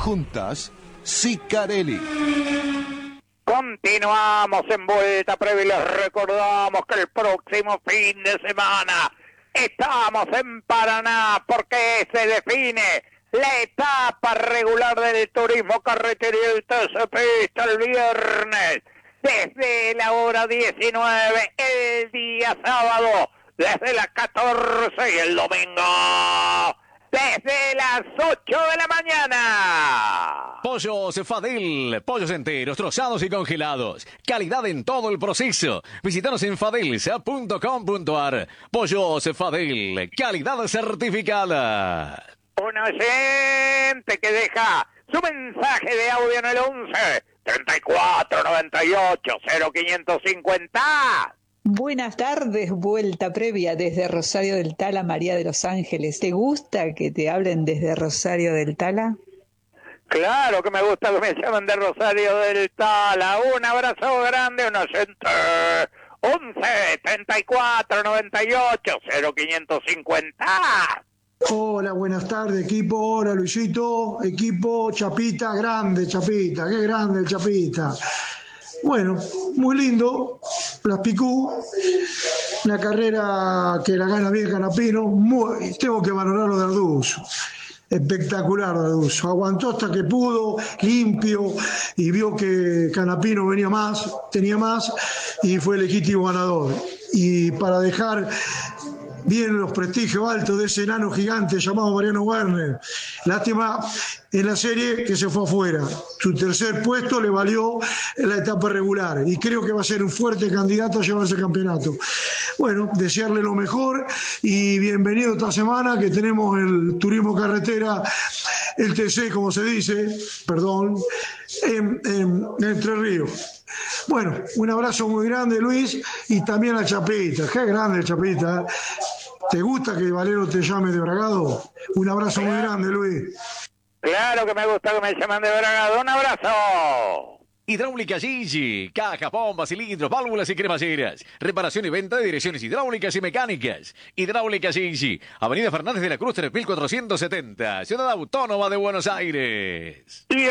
Juntas, Sicarelli. Continuamos en Vuelta Previa y les recordamos que el próximo fin de semana estamos en Paraná porque se define la etapa regular del turismo carretera y el TC Pista el viernes desde la hora 19, el día sábado desde las 14 y el domingo desde las 8 de la mañana. Pollos Fadel, pollos enteros, trozados y congelados. Calidad en todo el proceso. Visítanos en fadelsa.com.ar. Pollos Fadel, calidad certificada. Un oyente que deja su mensaje de audio en el 11 34 98 0550. Buenas tardes, Vuelta Previa desde Rosario del Tala, María de los Ángeles. ¿Te gusta que te hablen desde Rosario del Tala? Claro que me gusta que me llamen de Rosario del Tala. Un abrazo grande, un oyente. 11 34 98 0550. Hola, buenas tardes, equipo. Hola, Luisito. Equipo Chapita, grande Chapita. Qué grande el Chapita. Bueno, muy lindo, las Picú, una carrera que la gana bien Canapino, tengo que valorarlo de Arduzzo, espectacular Arduzzo, aguantó hasta que pudo, limpio, y vio que Canapino tenía más, y fue legítimo ganador. Y para dejar bien los prestigios altos de ese enano gigante llamado Mariano Werner. Lástima en la serie que se fue afuera. Su tercer puesto le valió en la etapa regular y creo que va a ser un fuerte candidato a llevarse el campeonato. Bueno, desearle lo mejor y bienvenido esta semana que tenemos el turismo carretera, el TC como se dice, perdón, en Entre Ríos. Bueno, un abrazo muy grande, Luis, y también a Chapita. Qué grande el Chapita. ¿Te gusta que Valero te llame de Bragado? Un abrazo muy grande, Luis. Claro que me gusta que me llamen de Bragado. Un abrazo. Hidráulica Gigi, caja, bombas, cilindros, válvulas y cremalleras. Reparación y venta de direcciones hidráulicas y mecánicas. Hidráulica Gigi, Avenida Fernández de la Cruz 3470, Ciudad Autónoma de Buenos Aires. Y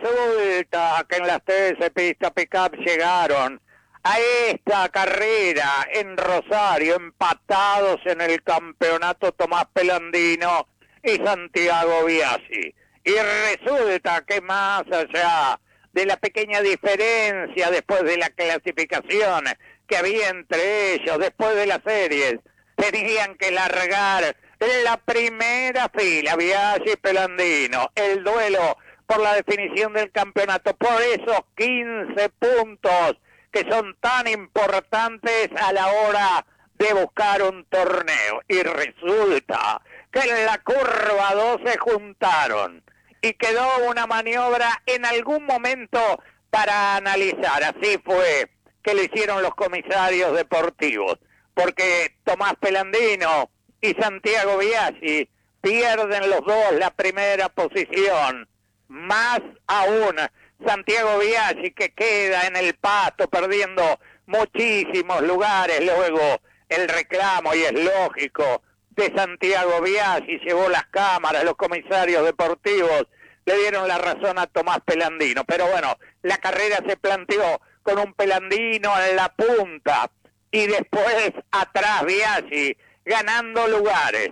resulta que en las 13 pistas pick-up llegaron a esta carrera en Rosario, empatados en el campeonato Tomás Pelandino y Santiago Biasi. Y resulta que más allá de la pequeña diferencia después de la clasificación que había entre ellos, después de las series, tenían que largar en la primera fila, Biasi y Pelandino, el duelo por la definición del campeonato, por esos 15 puntos que son tan importantes a la hora de buscar un torneo. Y resulta que en la curva 2 se juntaron y quedó una maniobra en algún momento para analizar. Así fue que lo hicieron los comisarios deportivos, porque Tomás Pelandino y Santiago Biasi pierden los dos la primera posición. Más aún, Santiago Biasi, que queda en el pasto perdiendo muchísimos lugares. Luego el reclamo, y es lógico, de Santiago Biasi llevó las cámaras, los comisarios deportivos le dieron la razón a Tomás Pelandino. Pero bueno, la carrera se planteó con un Pelandino en la punta y después atrás Biasi ganando lugares,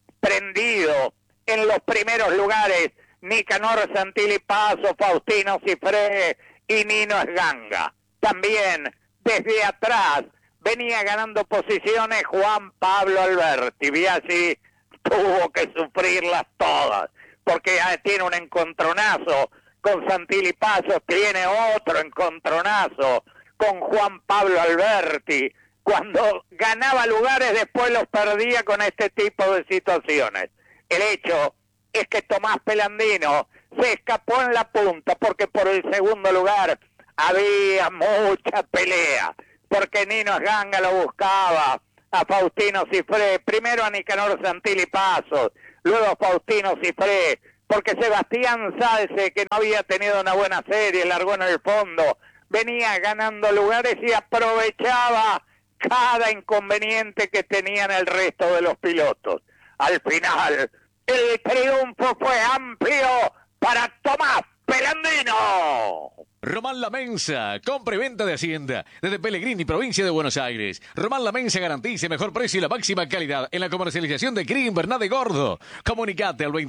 prendido en los primeros lugares Nicanor Santilli Paso, Faustino Cifré y Nino Esganga. También desde atrás venía ganando posiciones Juan Pablo Alberti. Biasi tuvo que sufrirlas todas, porque tiene un encontronazo con Santilli Paso, tiene otro encontronazo con Juan Pablo Alberti. Cuando ganaba lugares después los perdía con este tipo de situaciones. El hecho es que Tomás Pelandino se escapó en la punta porque por el segundo lugar había mucha pelea, porque Nino Esganga lo buscaba a Faustino Cifré, primero a Nicanor Santilli Pasos, luego a Faustino Cifré, porque Sebastián Salce, que no había tenido una buena serie, largó en el fondo, venía ganando lugares y aprovechaba cada inconveniente que tenían el resto de los pilotos. Al final, el triunfo fue amplio para Tomás La Mensa, compra y venta de Hacienda, desde Pellegrini, provincia de Buenos Aires. Román La Mensa garantiza mejor precio y la máxima calidad en la comercialización de cría invernal de gordo. Comunicate al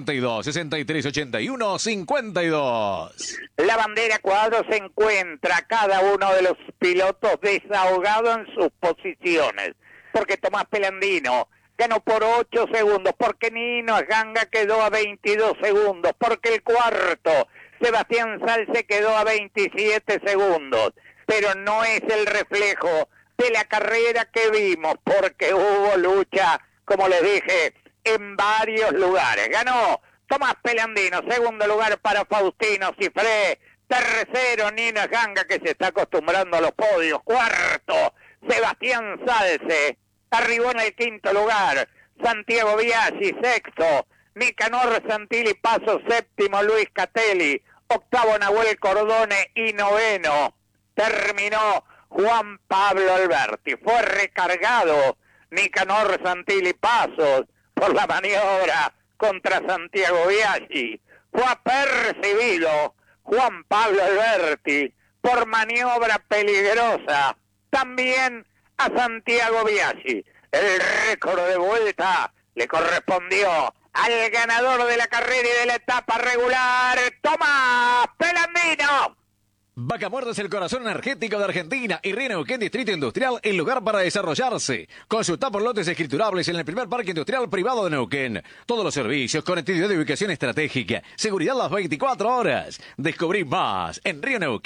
2392-6381-52. La bandera cuadro se encuentra cada uno de los pilotos desahogado en sus posiciones. Porque Tomás Pelandino ganó por 8 segundos, porque Nino Ganga quedó a 22 segundos, porque el cuarto, Sebastián Salce, quedó a 27 segundos. Pero no es el reflejo de la carrera que vimos, porque hubo lucha, como les dije, en varios lugares. Ganó Tomás Pelandino, segundo lugar para Faustino Cifré, tercero Nino Ganga, que se está acostumbrando a los podios, cuarto Sebastián Salce, arribó en el quinto lugar Santiago Biaggi, sexto Nicanor Santilli Paso, séptimo Luis Catelli, octavo Nahuel Cordone y noveno terminó Juan Pablo Alberti. Fue recargado Nicanor Santilli Pasos por la maniobra contra Santiago Biaggi. Fue apercibido Juan Pablo Alberti por maniobra peligrosa también a Santiago Biaggi. El récord de vuelta le correspondió al ganador de la carrera y de la etapa regular, Tomás Pelandino. Vaca Muerta es el corazón energético de Argentina y Río Neuquén Distrito Industrial, el lugar para desarrollarse. Consulta por lotes escriturables en el primer parque industrial privado de Neuquén. Todos los servicios, conectividad de ubicación estratégica, seguridad las 24 horas. Descubrí más en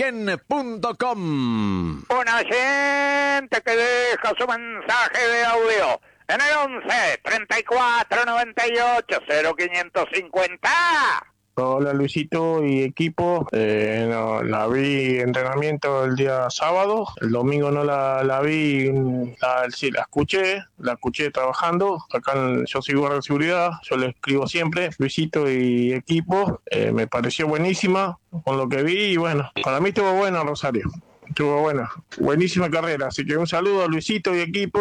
rioneuquén.com. Un oyente que deja su mensaje de audio en el 11 34 98 0550. Hola Luisito y equipo, no, la vi entrenamiento el día sábado, el domingo no la vi, sí la escuché trabajando, acá yo soy guardia de seguridad, yo le escribo siempre, Luisito y equipo, me pareció buenísima con lo que vi y bueno, para mí estuvo bueno Rosario, estuvo buena, buenísima carrera, así que un saludo a Luisito y equipo.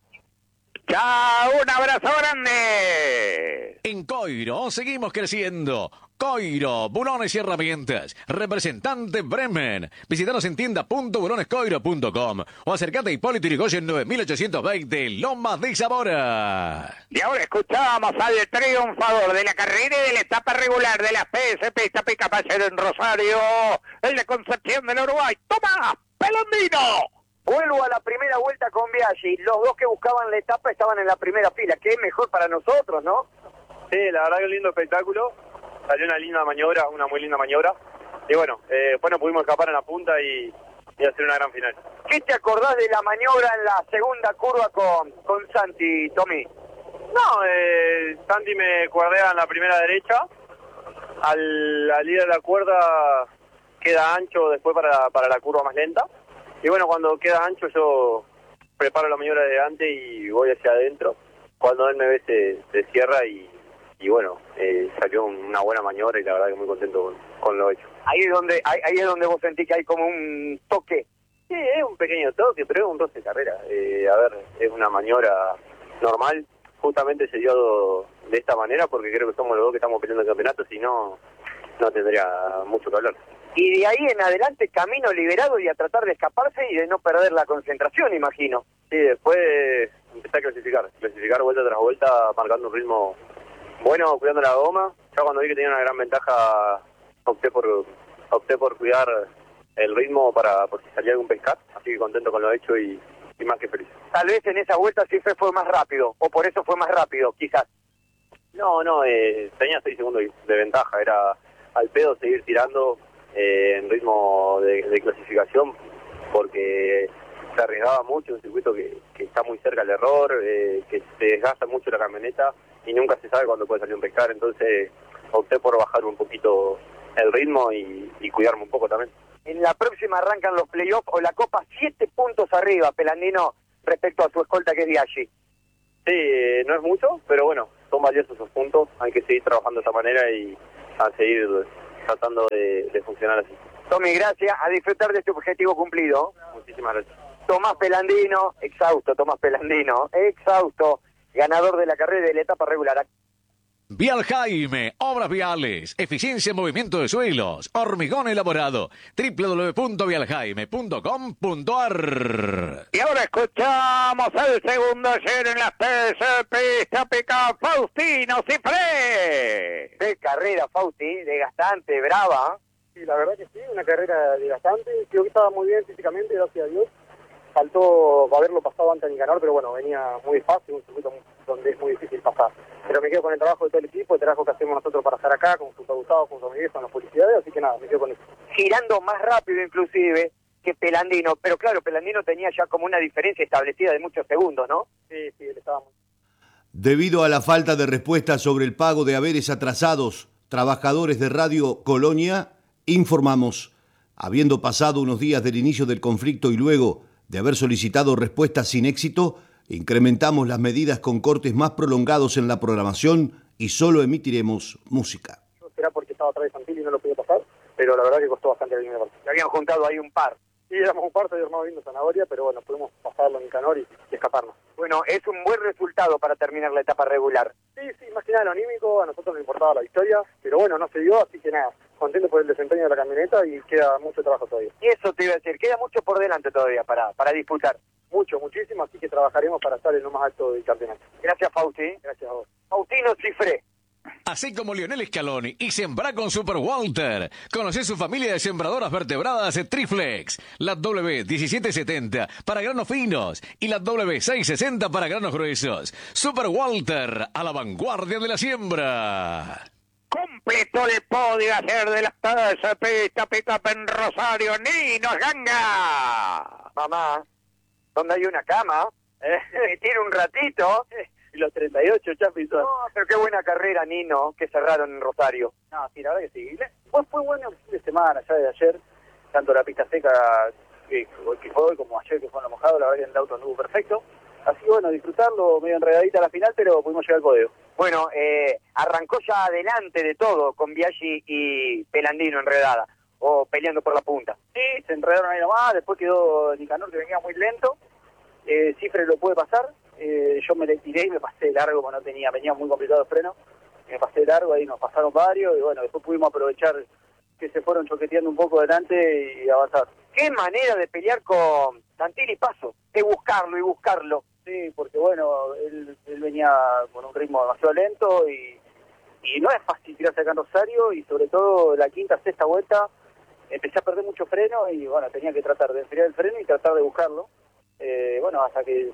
¡Chao! ¡Un abrazo grande! En Coiro seguimos creciendo. Coiro, bulones y herramientas. Representante Bremen. Visítanos en tienda.bulonescoiro.com o acercate a Hipólito Yrigoyen 9820, Lomas de Zamora. Y ahora escuchamos al triunfador de la carrera y de la etapa regular de la PSP Caballero en Rosario, el de Concepción del Uruguay, Tomás Pelandino. Vuelvo a la primera vuelta con Biaggi. Los dos que buscaban la etapa estaban en la primera fila. Qué mejor para nosotros, ¿no? Sí, la verdad que un lindo espectáculo. Salió una linda maniobra, una muy linda maniobra. Y bueno, después nos pudimos escapar en la punta y hacer una gran final. ¿Qué te acordás de la maniobra en la segunda curva con Santi, Tommy? No, Santi me cuerdea en la primera derecha. Al ir a la cuerda queda ancho después para la curva más lenta. Y bueno, cuando queda ancho yo preparo la maniobra de delante y voy hacia adentro. Cuando él me ve se cierra y bueno, salió una buena maniobra y la verdad que muy contento con lo hecho. Ahí es donde vos sentís que hay como un toque. Sí, es un pequeño toque, pero es un roce de carrera. A ver, es una maniobra normal. Justamente se dio de esta manera porque creo que somos los dos que estamos peleando el campeonato, si no tendría mucho que hablar. Y de ahí en adelante camino liberado y a tratar de escaparse y de no perder la concentración, imagino. Sí, después empecé a clasificar vuelta tras vuelta, marcando un ritmo bueno, cuidando la goma. Ya cuando vi que tenía una gran ventaja, opté por cuidar el ritmo por si salía algún pescar, así que contento con lo hecho y más que feliz. Tal vez en esa vuelta sí fue más rápido, o por eso fue más rápido, quizás. No, tenía 6 segundos de ventaja, era al pedo seguir tirando en ritmo de clasificación, porque se arriesgaba mucho, un circuito que está muy cerca del error, que se desgasta mucho la camioneta y nunca se sabe cuándo puede salir un pescar, entonces opté por bajar un poquito el ritmo y cuidarme un poco también. En la próxima arrancan los playoffs o la Copa 7 puntos arriba, Pelandino, respecto a su escolta que es Biaggi. Sí, no es mucho, pero bueno, son valiosos esos puntos, hay que seguir trabajando de esa manera y a seguir tratando de funcionar así. Tommy, gracias, a disfrutar de este objetivo cumplido. Muchísimas gracias. Tomás Pelandino, exhausto, ganador de la carrera de la etapa regular. Vial Jaime, obras viales, eficiencia en movimiento de suelos, hormigón elaborado, www.vialjaime.com.ar. Y ahora escuchamos el segundo ayer en las TC Pista Pica, Faustino Cifré. De carrera, Fausti, desgastante, brava. Sí, la verdad que sí, una carrera desgastante. Creo que estaba muy bien físicamente, gracias a Dios. Faltó haberlo pasado antes a Nicanor, pero bueno, venía muy despacio, un circuito donde es muy difícil pasar. Pero me quedo con el trabajo de todo el equipo, el trabajo que hacemos nosotros para estar acá, junto a Gustavo, junto a Miguel, con las publicidades, así que nada, me quedo con eso. Girando más rápido inclusive que Pelandino, pero claro, Pelandino tenía ya como una diferencia establecida de muchos segundos, ¿no? Sí, él estaba muy... Debido a la falta de respuesta sobre el pago de haberes atrasados, trabajadores de Radio Colonia, informamos, habiendo pasado unos días del inicio del conflicto y luego de haber solicitado respuestas sin éxito, incrementamos las medidas con cortes más prolongados en la programación y solo emitiremos música. Será porque estaba atrás de Santilli y no lo podía pasar, pero la verdad que costó bastante la línea de parte. Se habían juntado ahí un par. Sí, éramos un par, se había armado viendo Zanahoria, pero bueno, pudimos pasarlo en Nicanor y escaparnos. Bueno, es un buen resultado para terminar la etapa regular. Sí, más que nada lo anímico, a nosotros nos importaba la victoria, pero bueno, no se dio, así que nada, contento por el desempeño de la camioneta y queda mucho trabajo todavía. Y eso te iba a decir, queda mucho por delante todavía para disputar. Muchísimo, así que trabajaremos para estar en lo más alto del campeonato. Gracias, Fausti. Gracias a vos. Faustino Cifré. Así como Lionel Scaloni y sembrá con Super Walter. Conocé su familia de sembradoras vertebradas Triflex. La W1770 para granos finos y la W660 para granos gruesos. Super Walter, a la vanguardia de la siembra. Completó el podio ayer de las TC Pista Pica en Rosario, Nino Ganga. Mamá, donde hay una cama, me tiro un ratito. Y los 38, Chapi. No, pero qué buena carrera, Nino, que cerraron en Rosario. No, sí, la verdad que sí. Fue bueno el fin de semana, ya de ayer, tanto la pista seca que fue hoy como ayer que fue en lo mojado, la verdad que el auto anduvo perfecto. Así que bueno, disfrutarlo, medio enredadita a la final, pero pudimos llegar al podio. Bueno, arrancó ya adelante de todo con Biaggi y Pelandino enredada, o peleando por la punta. Sí, se enredaron ahí nomás, después quedó Nicanor que venía muy lento, Cifre lo puede pasar, yo me le tiré y me pasé de largo, porque venía muy complicado el freno, me pasé de largo, ahí nos pasaron varios, y bueno, después pudimos aprovechar que se fueron choqueteando un poco adelante y avanzar. Qué manera de pelear con Santilli Paso, de buscarlo y buscarlo. Sí, porque bueno, él venía con un ritmo demasiado lento y no es fácil tirarse acá en Rosario, y sobre todo la quinta, sexta vuelta empecé a perder mucho freno y bueno, tenía que tratar de enfriar el freno y tratar de buscarlo. Bueno, hasta que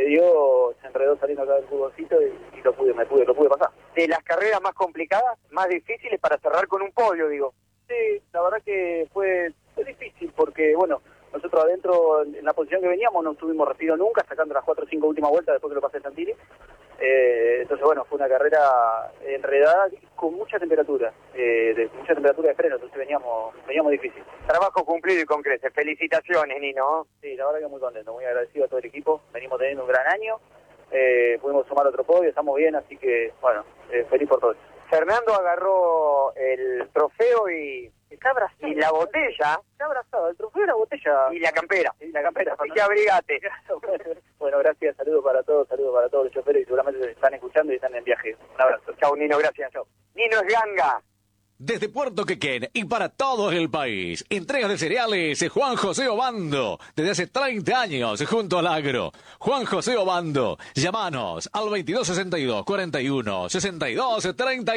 se enredó saliendo acá del furgoncito y lo pude pasar. De las carreras más complicadas, más difíciles para cerrar con un podio, digo. Sí, la verdad que fue difícil porque bueno, nosotros adentro en la posición que veníamos no tuvimos respiro nunca, sacando las 4 o 5 últimas vueltas después que lo pasé Santilli. Entonces bueno, fue una carrera enredada con mucha temperatura, mucha temperatura de freno, entonces veníamos difícil. Trabajo cumplido y con creces. Felicitaciones, Nino. Sí, la verdad que muy contento, muy agradecido a todo el equipo. Venimos teniendo un gran año, pudimos sumar otro podio, estamos bien, así que bueno, feliz por todo. Fernando agarró el trofeo y la botella. Está abrazado, el trofeo y la botella. Y la campera. Y la campera. Así que abrigate. Bueno, gracias, saludos para todos los choferes y seguramente se están escuchando y están en viaje. Un abrazo. Chau, Nino, gracias. Chau. Nino es Ganga. Desde Puerto Quequén y para todo el país, entregas de cereales Juan José Obando, desde hace 30 años junto al agro. Juan José Obando, llámanos al 2262 41 62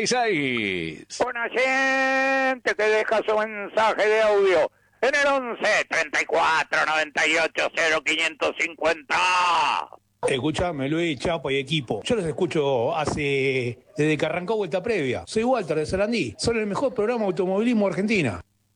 36. Una gente que deja su mensaje de audio en el 11 34 98 0550. Escuchame, Luis, Chapa y equipo. Yo los escucho desde que arrancó Vuelta Previa. Soy Walter de Sarandí. Son el mejor programa de automovilismo de Argentina.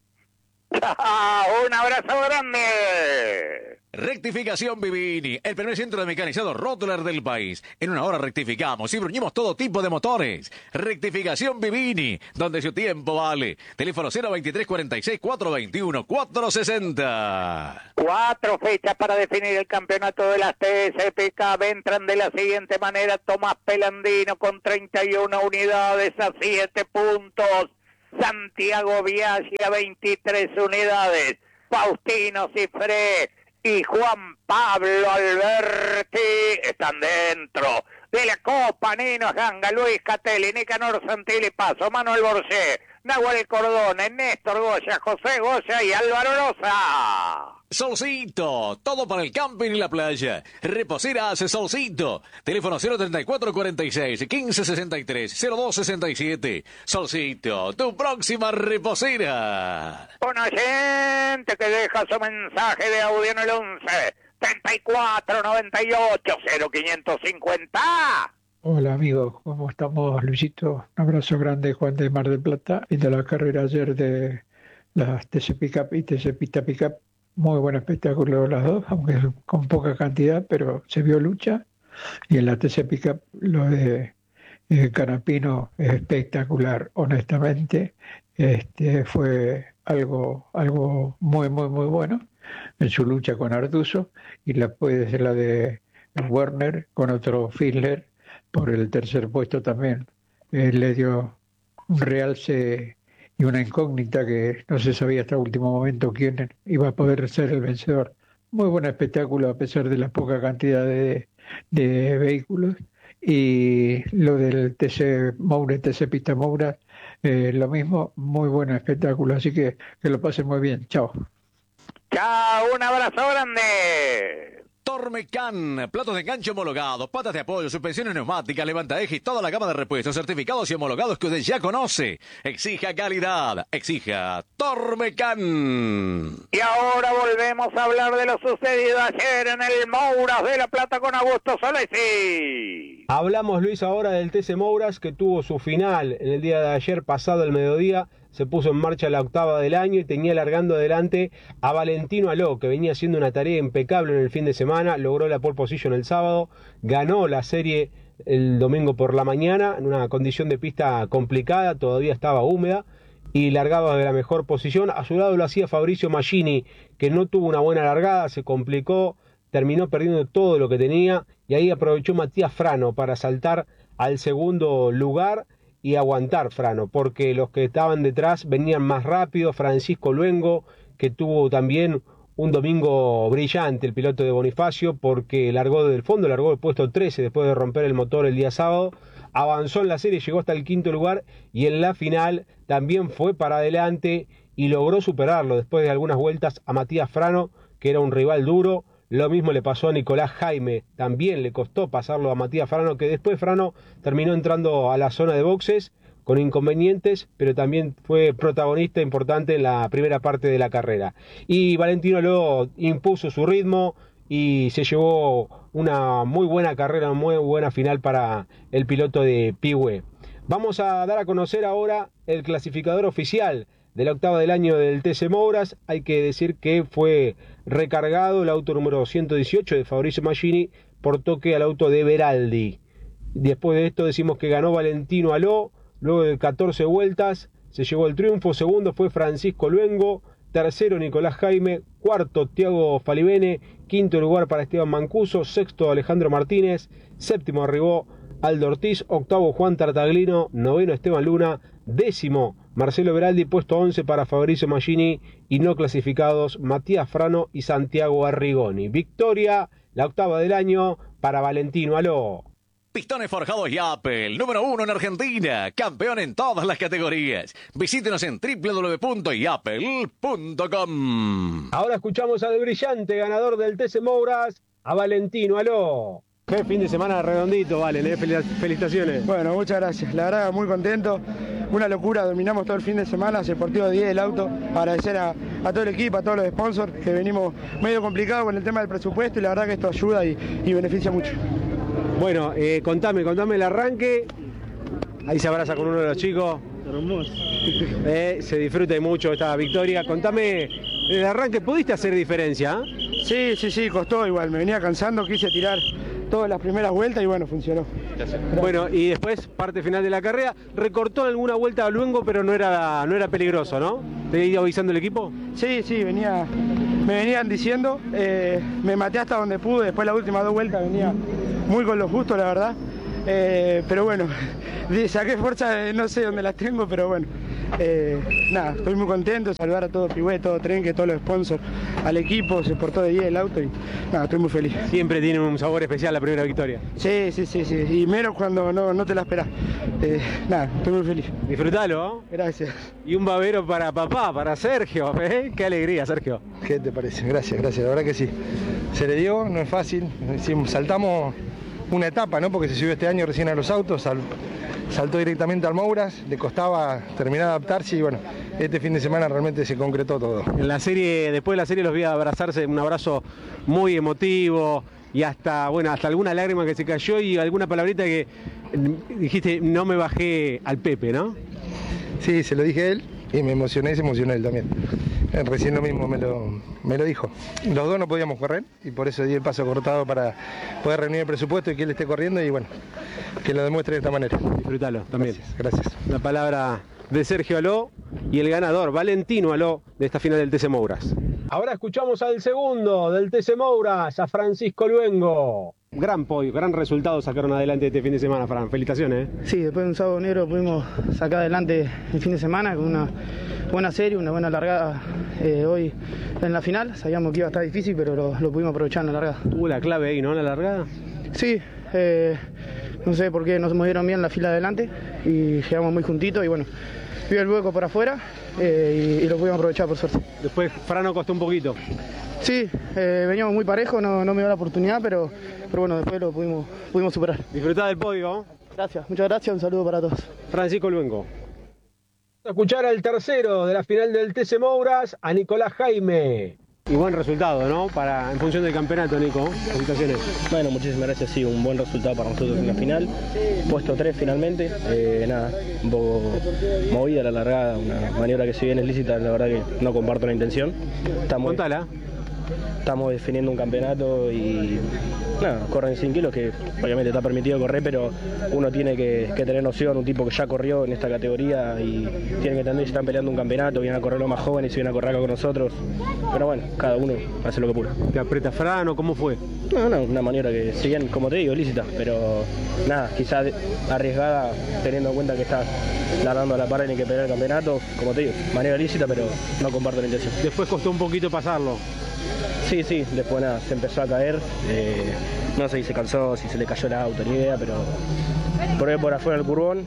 Un abrazo grande. Rectificación Vivini, el primer centro de mecanizado Rottler del país. En una hora rectificamos y bruñimos todo tipo de motores. Rectificación Vivini, donde su tiempo vale. Teléfono 023 46 421 460. 4 fechas para definir el campeonato de las TC Pickup. Entran de la siguiente manera: Tomás Pelandino con 31 unidades a 7 puntos. Santiago Biaggi a 23 unidades. Faustino Cifré y Juan Pablo Alberti están dentro de la Copa, Nino Ganga, Luis Catelli, Nicanor Santilli Paso, Manuel Borgé, Nahuel Cordone, Néstor Goya, José Goya y Álvaro Rosa. Solcito, todo para el camping y la playa. Reposeras Solcito. Teléfono 034-46-1563-0267. Solcito, tu próxima reposera. Un oyente que deja su mensaje de audio en el 11 34 98 0550. Hola amigos, ¿cómo estamos, Luisito? Un abrazo grande, Juan de Mar del Plata. Y de la carrera ayer de las TC Pickup y TC Pista Pickup. Muy buen espectáculo las dos, aunque con poca cantidad, pero se vio lucha. Y en la TC Pickup lo de Canapino es espectacular, honestamente. Fue algo muy bueno en su lucha con Arduzo. Y puede ser la de Werner con otro Fiedler por el tercer puesto también. Le dio un realce y una incógnita que no se sabía hasta el último momento quién iba a poder ser el vencedor. Muy buen espectáculo a pesar de la poca cantidad de vehículos. Y lo del TC Moura, TC Pista Moura, lo mismo, muy buen espectáculo. Así que lo pasen muy bien. Chao. Chao, un abrazo grande. Tormecan, platos de enganche homologados, patas de apoyo, suspensiones neumáticas, levantaeje y toda la gama de repuestos certificados y homologados que usted ya conoce. Exija calidad, exija Tormecan. Y ahora volvemos a hablar de lo sucedido ayer en el Mouras de La Plata con Augusto Solesi. Hablamos, Luis, ahora del TC Mouras, que tuvo su final en el día de ayer, pasado el mediodía. Se puso en marcha la octava del año y tenía largando adelante a Valentino Aló, que venía haciendo una tarea impecable en el fin de semana. Logró la pole position el sábado, ganó la serie el domingo por la mañana en una condición de pista complicada, todavía estaba húmeda y largaba de la mejor posición. A su lado lo hacía Fabricio Maggini, que no tuvo una buena largada, se complicó, terminó perdiendo todo lo que tenía y ahí aprovechó Matías Frano para saltar al segundo lugar y aguantar Frano, porque los que estaban detrás venían más rápido. Francisco Luengo, que tuvo también un domingo brillante, el piloto de Bonifacio, porque largó desde el fondo, largó el puesto 13 después de romper el motor el día sábado, avanzó en la serie, llegó hasta el quinto lugar y en la final también fue para adelante y logró superarlo después de algunas vueltas a Matías Frano, que era un rival duro. Lo mismo le pasó a Nicolás Jaime, también le costó pasarlo a Matías Frano, que después Frano terminó entrando a la zona de boxes con inconvenientes, pero también fue protagonista importante en la primera parte de la carrera. Y Valentino Aló impuso su ritmo y se llevó una muy buena carrera, una muy buena final para el piloto de Pihue. Vamos a dar a conocer ahora el clasificador oficial de la octava del año del TC Mouras. Hay que decir que fue recargado el auto número 118 de Fabricio Maggini por toque al auto de Beraldi. Después de esto decimos que ganó Valentino Aló, luego de 14 vueltas se llevó el triunfo. Segundo fue Francisco Luengo, tercero Nicolás Jaime, cuarto Tiago Falibene, quinto lugar para Esteban Mancuso, sexto Alejandro Martínez, séptimo arribó Aldo Ortiz, octavo Juan Tartaglino, noveno Esteban Luna, décimo Marcelo Beraldi, puesto 11 para Fabricio Maggini y no clasificados Matías Frano y Santiago Arrigoni. Victoria, la octava del año para Valentino Aló. Pistones Forjados Yapel, número 1 en Argentina, campeón en todas las categorías. Visítenos en www.yapel.com. Ahora escuchamos al brillante ganador del TC Mouras, a Valentino Aló. Qué fin de semana redondito, Valen, felicitaciones. Bueno, muchas gracias, la verdad muy contento, una locura, dominamos todo el fin de semana, Deportivo 10 del auto, agradecer a todo el equipo, a todos los sponsors, que venimos medio complicados con el tema del presupuesto y la verdad que esto ayuda y beneficia mucho. Bueno, contame el arranque, ahí se abraza con uno de los chicos. Hermoso. Se disfruta mucho esta victoria, contame el arranque, ¿pudiste hacer diferencia? Sí, costó igual, me venía cansando, quise tirar todas las primeras vueltas y bueno, funcionó. Gracias. Bueno, y después, parte final de la carrera, recortó en alguna vuelta a Luengo, pero no era peligroso, ¿no? ¿Te iba avisando el equipo? Sí, me venían diciendo, me maté hasta donde pude, después las últimas dos vueltas venía muy con los justos, la verdad. Pero bueno, saqué fuerza, no sé dónde las tengo, pero bueno, Nada, estoy muy contento, saludar a todo Pigüé, todo Trenque, todos los sponsors, al equipo, se portó de 10 el auto y nada, estoy muy feliz. Siempre tiene un sabor especial la primera victoria. Sí, y menos cuando no te la esperás. Nada, estoy muy feliz. Disfrutalo. Gracias. Y un babero para papá, para Sergio, ¿eh? Qué alegría, Sergio. ¿Qué te parece? Gracias, la verdad que sí. Se le dio, no es fácil, saltamos una etapa, ¿no? Porque se subió este año recién a los autos, saltó directamente al Mouras, le costaba terminar de adaptarse y bueno, este fin de semana realmente se concretó todo. En la serie, después de la serie los vi abrazarse, un abrazo muy emotivo y hasta alguna lágrima que se cayó y alguna palabrita que dijiste, no me bajé al Pepe, ¿no? Sí, se lo dije a él y me emocioné y se emocionó él también. Recién lo mismo me lo dijo. Los dos no podíamos correr y por eso di el paso cortado para poder reunir el presupuesto y que él esté corriendo y bueno, que lo demuestre de esta manera. Disfrútalo también. Gracias. La palabra de Sergio Aló y el ganador, Valentino Aló, de esta final del TC Mouras. Ahora escuchamos al segundo del TC Mouras, a Francisco Luengo. Gran podio, gran resultado sacaron adelante este fin de semana, Fran. Felicitaciones. Sí, después de un sábado negro pudimos sacar adelante el fin de semana con una buena serie, una buena largada hoy en la final. Sabíamos que iba a estar difícil, pero lo pudimos aprovechar en la largada. ¿Tuvo la clave ahí, no, en la largada? Sí, no sé por qué nos movieron bien la fila adelante y llegamos muy juntitos y bueno, vio el hueco por afuera y lo pudimos aprovechar por suerte. Después Frano costó un poquito. Sí, veníamos muy parejos, no me dio la oportunidad, pero bueno, después lo pudimos superar. Disfrutá del podio. Gracias, muchas gracias, un saludo para todos. Francisco Luengo. Vamos a escuchar al tercero de la final del TC Mouras, a Nicolás Jaime. Y buen resultado, ¿no? En función del campeonato, Nico. Felicitaciones. Bueno, muchísimas gracias, sí, un buen resultado para nosotros en la final. Puesto 3 finalmente, nada, un poco movida la largada, una maniobra que si bien es lícita, la verdad que no comparto la intención. Contala. Estamos definiendo un campeonato y nada, corren 100 kilos que obviamente está permitido correr, pero uno tiene que tener noción, un tipo que ya corrió en esta categoría y tiene que entender que están peleando un campeonato, vienen a correr los más jóvenes y vienen a correr acá con nosotros, pero bueno, cada uno hace lo que puede. ¿Te aprieta Frano? ¿Cómo fue? No, una maniobra que si bien, como te digo, lícita, pero nada, quizás arriesgada teniendo en cuenta que estás largando a la par y hay que pelear el campeonato, como te digo, maniobra lícita, pero no comparto la intención. Después costó un poquito pasarlo. Sí, después nada, se empezó a caer, no sé si se cansó, si se le cayó el auto, ni idea, pero por afuera del curbón,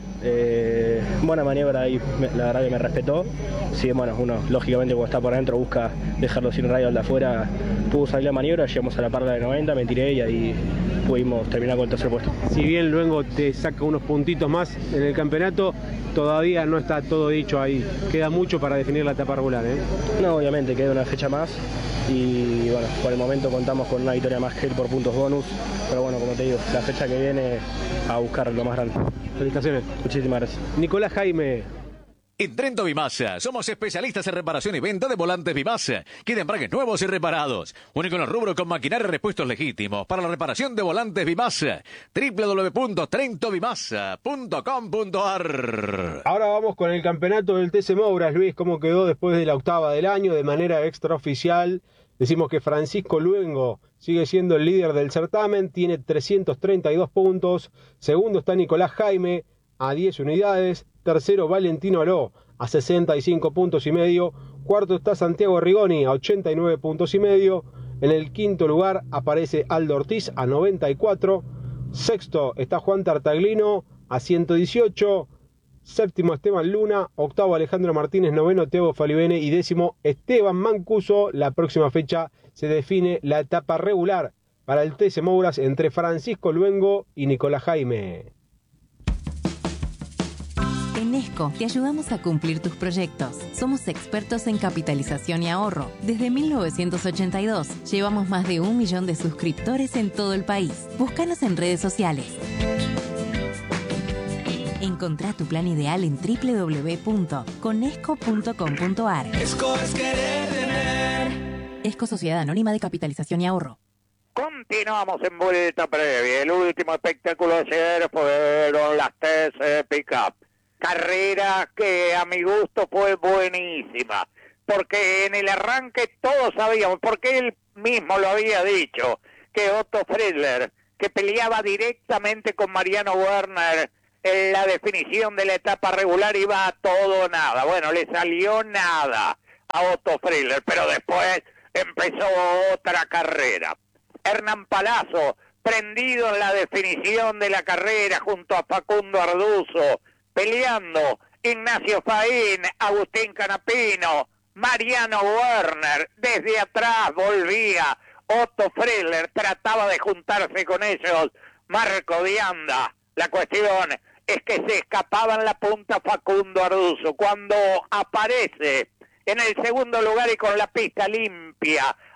buena maniobra ahí, la verdad que me respetó. Sí, bueno, uno lógicamente cuando está por adentro busca dejarlo sin radio al de afuera, pudo salir la maniobra, llegamos a la parla de 90, me tiré y ahí pudimos terminar con el tercer puesto. Si bien luego te saca unos puntitos más en el campeonato, todavía no está todo dicho ahí, queda mucho para definir la etapa regular, ¿eh? No, obviamente, queda una fecha más. Y bueno, por el momento contamos con una victoria más que él por puntos bonus, pero bueno, como te digo, la fecha que viene a buscar lo más grande. Felicitaciones. Muchísimas gracias. Nicolás Jaime. En Trento Bimasa somos especialistas en reparación y venta de volantes Bimasa. Quieren embragues nuevos y reparados. Único en el rubro con maquinaria y repuestos legítimos para la reparación de volantes Bimasa. www.trentobimasa.com.ar. Ahora vamos con el campeonato del TC Mouras, Luis. ¿Cómo quedó después de la octava del año? De manera extraoficial, decimos que Francisco Luengo sigue siendo el líder del certamen. Tiene 332 puntos. Segundo está Nicolás Jaime a 10 unidades. Tercero, Valentino Aló, a 65 puntos y medio. Cuarto está Santiago Rigoni, a 89 puntos y medio. En el quinto lugar aparece Aldo Ortiz, a 94. Sexto está Juan Tartaglino, a 118. Séptimo, Esteban Luna. Octavo, Alejandro Martínez. Noveno, Teo Falibene. Y décimo, Esteban Mancuso. La próxima fecha se define la etapa regular para el TC Mouras entre Francisco Luengo y Nicolás Jaime. En Esco te ayudamos a cumplir tus proyectos. Somos expertos en capitalización y ahorro. Desde 1982 llevamos más de 1 millón de suscriptores en todo el país. Búscanos en redes sociales. Encontrá tu plan ideal en www.conesco.com.ar. Esco es querer tener. Esco Sociedad Anónima de Capitalización y Ahorro. Continuamos en vuelta previa. El último espectáculo ayer fueron las TC Pickup. Carrera que a mi gusto fue buenísima, porque en el arranque todos sabíamos, porque él mismo lo había dicho, que Otto Friedler, que peleaba directamente con Mariano Werner en la definición de la etapa regular iba a todo o nada. Bueno, le salió nada a Otto Frehler, pero después empezó otra carrera. Hernán Palazzo, prendido en la definición de la carrera junto a Facundo Arduzo, peleando Ignacio Faín, Agustín Canapino, Mariano Werner, desde atrás volvía Otto Frehler, trataba de juntarse con ellos Marco Dianda. La cuestión es que se escapaba en la punta Facundo Arduzo. Cuando aparece en el segundo lugar y con la pista limpia